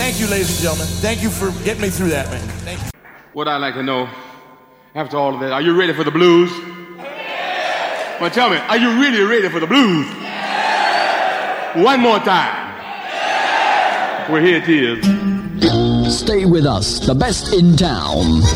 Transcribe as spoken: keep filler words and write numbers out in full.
Thank you, ladies and gentlemen. Thank you for getting me through that, man. Thank you. What I'd like to know, after all of that, are you ready for the blues? Well, tell me, are you really ready for the blues? One more time. Well, here it is. Stay with us, the best in town.